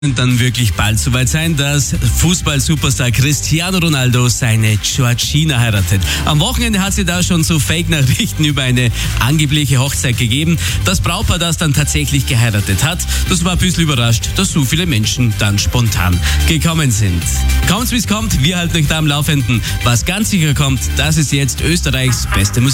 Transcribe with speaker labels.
Speaker 1: Dann wirklich bald soweit sein, dass Fußball-Superstar Cristiano Ronaldo seine Georgina heiratet. Am Wochenende hat sie da schon so Fake-Nachrichten über eine angebliche Hochzeit gegeben. Das Brautpaar, das dann tatsächlich geheiratet hat, das war ein bisschen überrascht, dass so viele Menschen dann spontan gekommen sind. Kommt's, wie's kommt, wir halten euch da am Laufenden. Was ganz sicher kommt, das ist jetzt Österreichs beste Musik.